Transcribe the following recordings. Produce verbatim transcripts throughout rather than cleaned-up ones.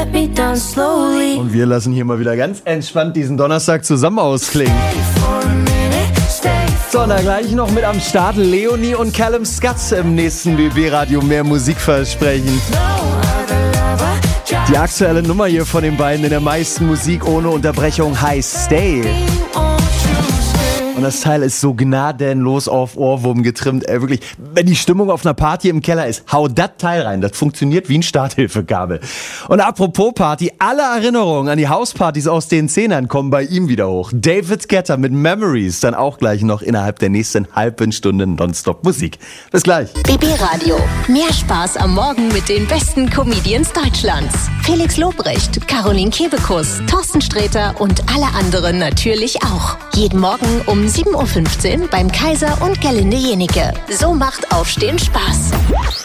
let me down slowly. Und wir lassen hier mal wieder ganz entspannt diesen Donnerstag zusammen ausklingen. So, und da gleich noch mit am Start Leonie und Callum Scott im nächsten B B-Radio mehr Musik versprechen. Die aktuelle Nummer hier von den beiden in der meisten Musik ohne Unterbrechung heißt Stay. Und das Teil ist so gnadenlos auf Ohrwurm getrimmt. Ey, wirklich, wenn die Stimmung auf einer Party im Keller ist, hau das Teil rein. Das funktioniert wie ein Starthilfekabel. Und apropos Party, alle Erinnerungen an die Hauspartys aus den Zehnern kommen bei ihm wieder hoch. David Guetta mit Memories, dann auch gleich noch innerhalb der nächsten halben Stunde Nonstop Musik. Bis gleich. B B-Radio. Mehr Spaß am Morgen mit den besten Comedians Deutschlands. Felix Lobrecht, Caroline Kebekus, Thorsten Sträter und alle anderen natürlich auch. Jeden Morgen um sieben Uhr fünfzehn beim Kaiser und Gerlinde Jenike. So macht Aufstehen Spaß.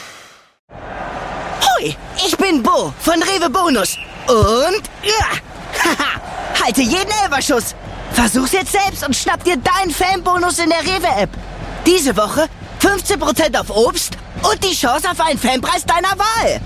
Hoi, ich bin Bo von Rewe Bonus. Und ja, haha, halte jeden Elberschuss. Versuch's jetzt selbst und schnapp dir deinen Fanbonus in der Rewe-App. Diese Woche fünfzehn Prozent auf Obst und die Chance auf einen Fanpreis deiner Wahl.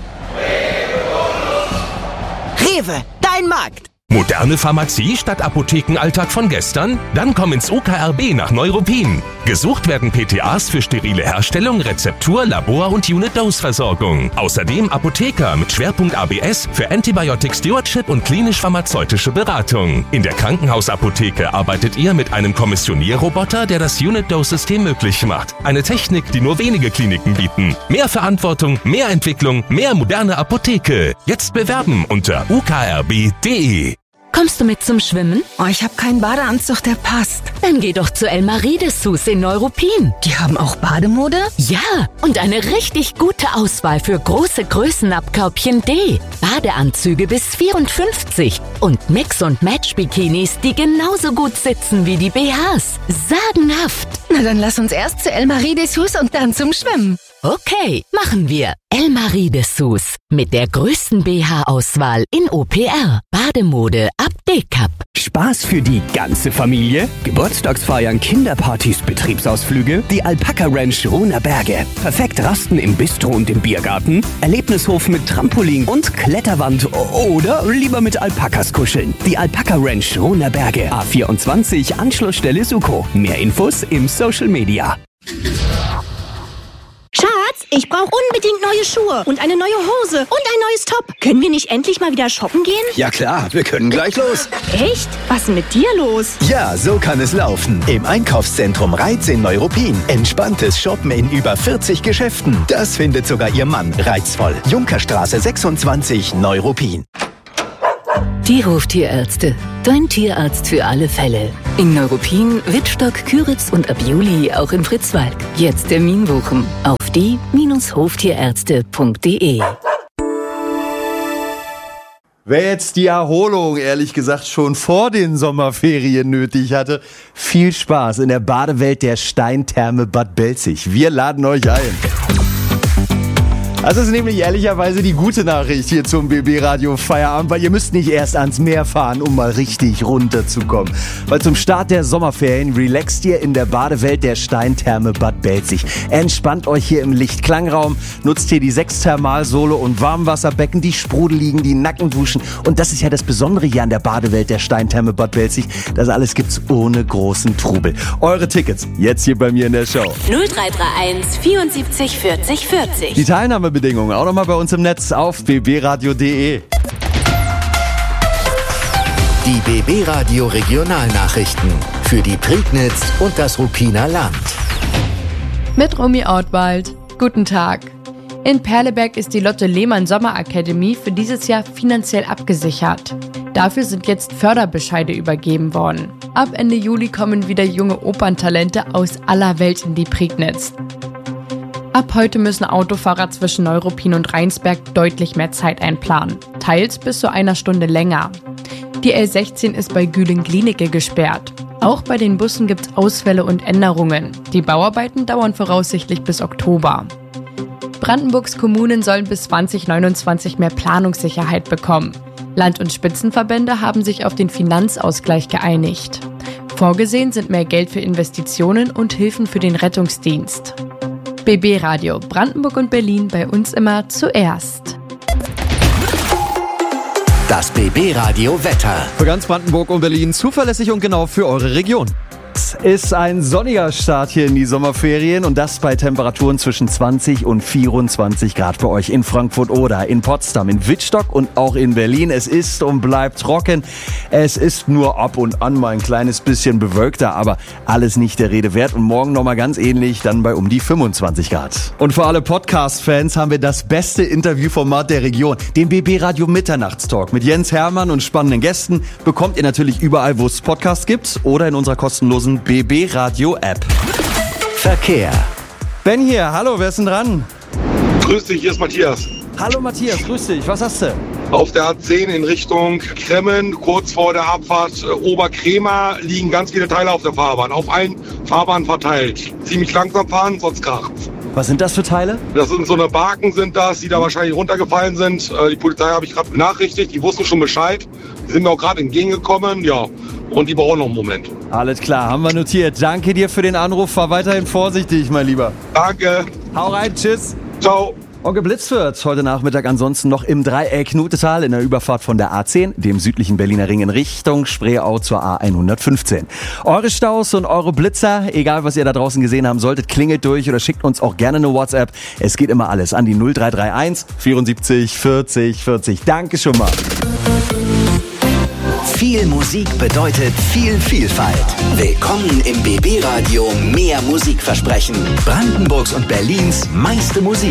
Rewe, dein Markt. Moderne Pharmazie statt Apothekenalltag von gestern? Dann komm ins U K R B nach Neuruppin. Gesucht werden P T As für sterile Herstellung, Rezeptur, Labor- und Unit-Dose-Versorgung. Außerdem Apotheker mit Schwerpunkt A B S für Antibiotic Stewardship und klinisch-pharmazeutische Beratung. In der Krankenhausapotheke arbeitet ihr mit einem Kommissionierroboter, der das Unit-Dose-System möglich macht. Eine Technik, die nur wenige Kliniken bieten. Mehr Verantwortung, mehr Entwicklung, mehr moderne Apotheke. Jetzt bewerben unter u k r b punkt d e. Kommst du mit zum Schwimmen? Oh, ich habe keinen Badeanzug, der passt. Dann geh doch zu Elmarie Dessous in Neuruppin. Die haben auch Bademode? Ja, und eine richtig gute Auswahl für große Größen ab Körbchen D. Badeanzüge bis vierundfünfzig und Mix- und Match-Bikinis, die genauso gut sitzen wie die B Hs. Sagenhaft. Na, dann lass uns erst zu Elmarie Dessous und dann zum Schwimmen. Okay, machen wir. Elmarie Dessous mit der größten B H-Auswahl in O P R. Bademode ab D-Cup. Spaß für die ganze Familie? Geburtstagsfeiern, Kinderpartys, Betriebsausflüge? Die Alpaka Ranch Rohner Berge. Perfekt Rasten im Bistro und im Biergarten? Erlebnishof mit Trampolin und Kletterwand oder lieber mit Alpakas kuscheln? Die Alpaka Ranch Rohner Berge. A vierundzwanzig, Anschlussstelle Suko. Mehr Infos im Social Media. Schatz, ich brauche unbedingt neue Schuhe und eine neue Hose und ein neues Top. Können wir nicht endlich mal wieder shoppen gehen? Ja klar, wir können gleich los. Echt? Was ist denn mit dir los? Ja, so kann es laufen. Im Einkaufszentrum Reiz in Neuruppin. Entspanntes Shoppen in über vierzig Geschäften. Das findet sogar Ihr Mann reizvoll. Junkerstraße sechsundzwanzig, Neuruppin. Die Hoftierärzte. Dein Tierarzt für alle Fälle. In Neuruppin, Wittstock, Küritz und ab Juli auch in Fritzwalk. Jetzt Termin buchen auf die Hoftierärzte punkt d e. Wer jetzt die Erholung, ehrlich gesagt, schon vor den Sommerferien nötig hatte, viel Spaß in der Badewelt der Steintherme Bad Belzig. Wir laden euch ein. Das ist nämlich ehrlicherweise die gute Nachricht hier zum B B-Radio Feierabend, weil ihr müsst nicht erst ans Meer fahren, um mal richtig runterzukommen. Weil zum Start der Sommerferien relaxt ihr in der Badewelt der Steintherme Bad Belzig. Entspannt euch hier im Lichtklangraum, nutzt hier die sechs Thermalsole und Warmwasserbecken, die sprudeligen, die Nackenduschen. Und das ist ja das Besondere hier an der Badewelt der Steintherme Bad Belzig. Das alles gibt's ohne großen Trubel. Eure Tickets jetzt hier bei mir in der Show. null drei drei eins vierundsiebzig vierzig vierzig. Die Teilnahme Bedingungen auch nochmal bei uns im Netz auf b b radio punkt d e. Die B B-Radio Regionalnachrichten für die Prignitz und das Ruppiner Land. Mit Romy Ortwald. Guten Tag. In Perleberg ist die Lotte Lehmann Sommerakademie für dieses Jahr finanziell abgesichert. Dafür sind jetzt Förderbescheide übergeben worden. Ab Ende Juli kommen wieder junge Operntalente aus aller Welt in die Prignitz. Ab heute müssen Autofahrer zwischen Neuruppin und Rheinsberg deutlich mehr Zeit einplanen, teils bis zu einer Stunde länger. Die L sechzehn ist bei Güling-Glienicke gesperrt. Auch bei den Bussen gibt es Ausfälle und Änderungen. Die Bauarbeiten dauern voraussichtlich bis Oktober. Brandenburgs Kommunen sollen bis zwanzig neunundzwanzig mehr Planungssicherheit bekommen. Land- und Spitzenverbände haben sich auf den Finanzausgleich geeinigt. Vorgesehen sind mehr Geld für Investitionen und Hilfen für den Rettungsdienst. B B-Radio Brandenburg und Berlin, bei uns immer zuerst. Das B B-Radio Wetter. Für ganz Brandenburg und Berlin zuverlässig und genau für eure Region. Es ist ein sonniger Start hier in die Sommerferien und das bei Temperaturen zwischen zwanzig und vierundzwanzig Grad bei euch in Frankfurt oder in Potsdam, in Wittstock und auch in Berlin. Es ist und bleibt trocken. Es ist nur ab und an mal ein kleines bisschen bewölkter, aber alles nicht der Rede wert. Und morgen nochmal ganz ähnlich, dann bei um die fünfundzwanzig Grad. Und für alle Podcast-Fans haben wir das beste Interviewformat der Region, den B B-Radio Mitternachtstalk mit Jens Hermann und spannenden Gästen. Bekommt ihr natürlich überall, wo es Podcasts gibt oder in unserer kostenlosen B B-Radio-App. Verkehr. Ben hier, hallo, wer ist denn dran? Grüß dich, hier ist Matthias. Hallo Matthias, grüß dich, was hast du? Auf der A zehn in Richtung Kremmen, kurz vor der Abfahrt äh, Oberkremer, liegen ganz viele Teile auf der Fahrbahn, auf allen Fahrbahnen verteilt. Ziemlich langsam fahren, sonst kracht's. Was sind das für Teile? Das sind so eine Barken sind das, die da wahrscheinlich runtergefallen sind. Äh, die Polizei habe ich gerade benachrichtigt, die wussten schon Bescheid. Die sind mir auch gerade entgegengekommen, ja. Und die brauchen noch einen Moment. Alles klar, haben wir notiert. Danke dir für den Anruf. Fahr weiterhin vorsichtig, mein Lieber. Danke. Hau rein, tschüss. Ciao. Und geblitzt wird heute Nachmittag ansonsten noch im Dreieck Nutetal in der Überfahrt von der A zehn, dem südlichen Berliner Ring in Richtung Spreeau zur A hundertfünfzehn. Eure Staus und eure Blitzer, egal was ihr da draußen gesehen haben solltet, klingelt durch oder schickt uns auch gerne eine WhatsApp. Es geht immer alles an die null drei drei eins vierundsiebzig vierzig vierzig. Danke schon mal. Viel Musik bedeutet viel Vielfalt. Willkommen im B B-Radio Mehr Musikversprechen. Brandenburgs und Berlins meiste Musik.